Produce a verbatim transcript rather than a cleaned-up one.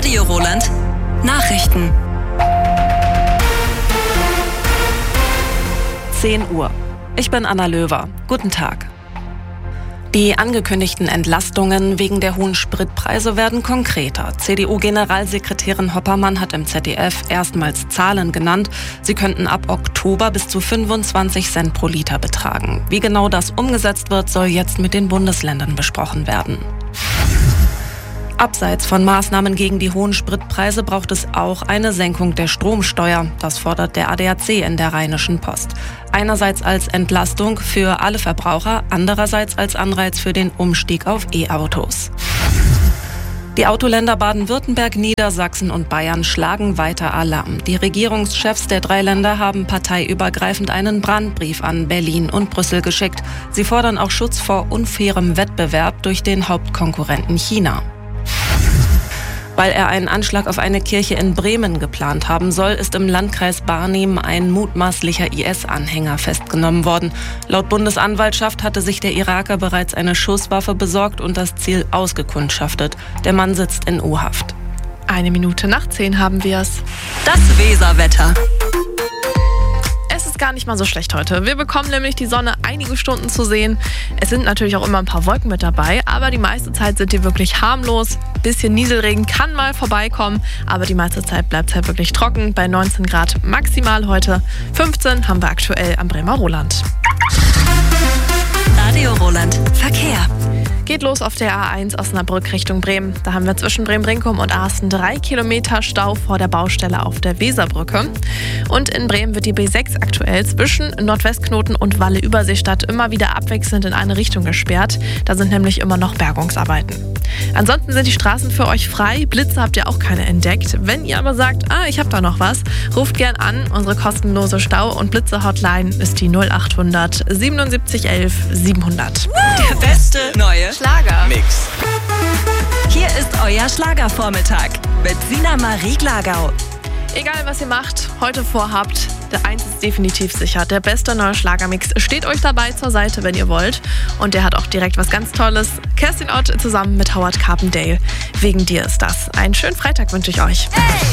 Radio Roland Nachrichten. zehn Uhr. Ich bin Anna Löwer. Guten Tag. Die angekündigten Entlastungen wegen der hohen Spritpreise werden konkreter. C D U-Generalsekretärin Hoppermann hat im Z D F erstmals Zahlen genannt. Sie könnten ab Oktober bis zu fünfundzwanzig Cent pro Liter betragen. Wie genau das umgesetzt wird, soll jetzt mit den Bundesländern besprochen werden. Abseits von Maßnahmen gegen die hohen Spritpreise braucht es auch eine Senkung der Stromsteuer. Das fordert der A D A C in der Rheinischen Post. Einerseits als Entlastung für alle Verbraucher, andererseits als Anreiz für den Umstieg auf E-Autos. Die Autoländer Baden-Württemberg, Niedersachsen und Bayern schlagen weiter Alarm. Die Regierungschefs der drei Länder haben parteiübergreifend einen Brandbrief an Berlin und Brüssel geschickt. Sie fordern auch Schutz vor unfairem Wettbewerb durch den Hauptkonkurrenten China. Weil er einen Anschlag auf eine Kirche in Bremen geplant haben soll, ist im Landkreis Barnim ein mutmaßlicher I S-Anhänger festgenommen worden. Laut Bundesanwaltschaft hatte sich der Iraker bereits eine Schusswaffe besorgt und das Ziel ausgekundschaftet. Der Mann sitzt in U-Haft. Eine Minute nach zehn haben wir es. Das Weserwetter. Es ist gar nicht mal so schlecht heute. Wir bekommen nämlich die Sonne einige Stunden zu sehen. Es sind natürlich auch immer ein paar Wolken mit dabei, aber die meiste Zeit sind die wirklich harmlos. Bisschen Nieselregen kann mal vorbeikommen, aber die meiste Zeit bleibt es halt wirklich trocken. Bei neunzehn Grad maximal heute. fünfzehn haben wir aktuell am Bremer Roland. Radio Roland Verkehr. Geht los auf der A eins Osnabrück Richtung Bremen. Da haben wir zwischen Bremen-Brinkum und Asten drei Kilometer Stau vor der Baustelle auf der Weserbrücke. Und in Bremen wird die B sechs aktuell zwischen Nordwestknoten und Walle-Überseestadt immer wieder abwechselnd in eine Richtung gesperrt. Da sind nämlich immer noch Bergungsarbeiten. Ansonsten sind die Straßen für euch frei. Blitze habt ihr auch keine entdeckt. Wenn ihr aber sagt, ah, ich hab da noch was, ruft gern an. Unsere kostenlose Stau- und Blitze-Hotline ist die null acht hundert siebenundsiebzig elf siebenhundert. Der beste neue Schlager. Mix. Hier ist euer Schlagervormittag mit Sina Marie Glagau. Egal, was ihr macht, heute vorhabt, der eins ist definitiv sicher. Der beste neue Schlagermix steht euch dabei zur Seite, wenn ihr wollt. Und der hat auch direkt was ganz Tolles. Kerstin Ott zusammen mit Howard Carpendale. Wegen dir ist das. Einen schönen Freitag wünsche ich euch. Hey!